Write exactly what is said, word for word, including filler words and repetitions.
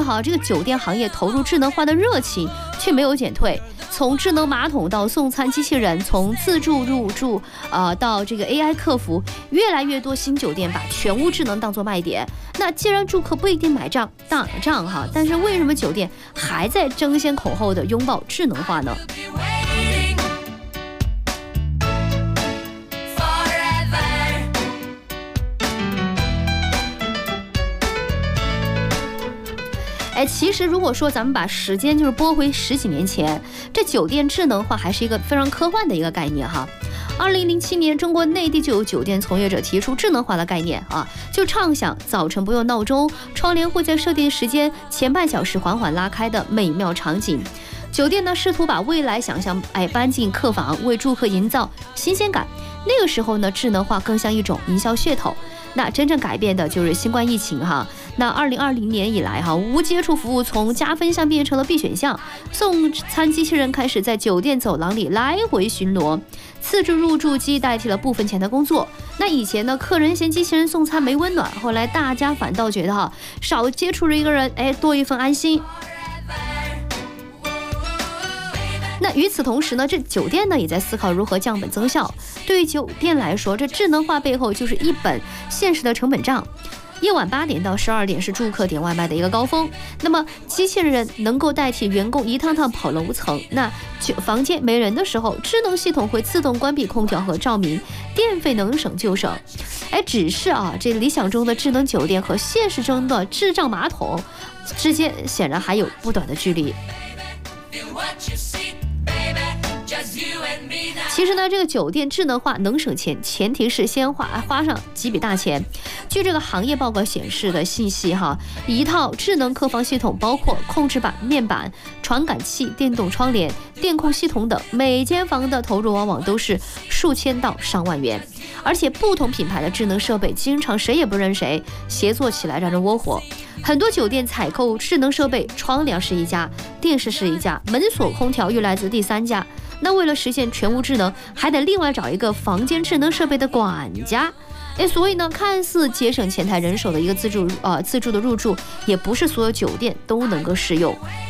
哈，这个酒店行业投入智能化的热情却没有减退。从智能马桶到送餐机器人，从自助入住呃到这个 A I 客服，越来越多新酒店把全屋智能当作卖点。那既然住客不一定买账当账哈，但是为什么酒店还在争先恐后的拥抱智能化呢？哎，其实如果说咱们把时间就是拨回十几年前，这酒店智能化还是一个非常科幻的一个概念哈。二零零七年，中国内地就有酒店从业者提出智能化的概念啊，就畅想早晨不用闹钟，窗帘会在设定时间前半小时缓缓拉开的美妙场景。酒店呢试图把未来想象哎搬进客房，为住客营造新鲜感。那个时候呢，智能化更像一种营销噱头。那真正改变的就是新冠疫情哈。那二零二零年以来哈，无接触服务从加分项变成了必选项，送餐机器人开始在酒店走廊里来回巡逻，自助入住机代替了部分前台工作。那以前呢，客人嫌机器人送餐没温暖，后来大家反倒觉得哈，少接触了一个人，哎，多一份安心。那与此同时呢，这酒店呢也在思考如何降本增效。对于酒店来说，这智能化背后就是一本现实的成本账。夜晚八点到十二点是住客点外卖的一个高峰，那么机器人能够代替员工一趟趟跑楼层。那房间没人的时候，智能系统会自动关闭空调和照明，电费能省就省。哎，只是啊，这理想中的智能酒店和现实中的智障马桶之间显然还有不短的距离。其实呢，这个酒店智能化能省钱，前提是先花花上几笔大钱。据这个行业报告显示的信息哈，一套智能客房系统包括控制板、面板、传感器、电动窗帘、电控系统等，每间房的投入往往都是数千到上万元。而且不同品牌的智能设备经常谁也不认谁，协作起来让人窝火。很多酒店采购智能设备，窗帘是一家，电视是一家，门锁、空调又来自第三家。那为了实现全屋智能，还得另外找一个房间智能设备的管家。哎，所以呢，看似节省前台人手的一个自助呃自助的入住，也不是所有酒店都能够适用。